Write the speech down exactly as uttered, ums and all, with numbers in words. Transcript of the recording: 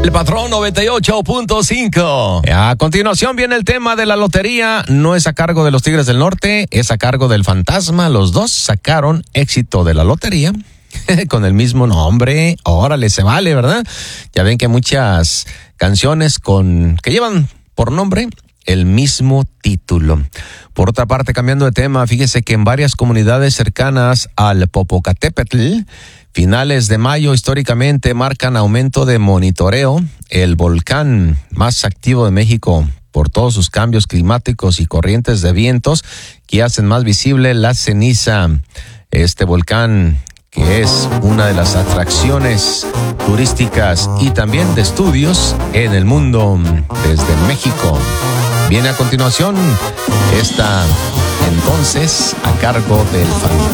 El Patrón noventa y ocho punto cinco. A continuación viene el tema de la lotería. No es a cargo de los Tigres del Norte, es a cargo del Fantasma. Los dos sacaron éxito de la lotería con el mismo nombre. Órale, se vale, ¿verdad? Ya ven que muchas canciones con que llevan por nombre el mismo título. Por otra parte, cambiando de tema, fíjese que en varias comunidades cercanas al Popocatépetl, finales de mayo históricamente marcan aumento de monitoreo. El volcán más activo de México, por todos sus cambios climáticos y corrientes de vientos que hacen más visible la ceniza. Este volcán, que es una de las atracciones turísticas y también de estudios en el mundo desde México. Viene a continuación esta entonces a cargo del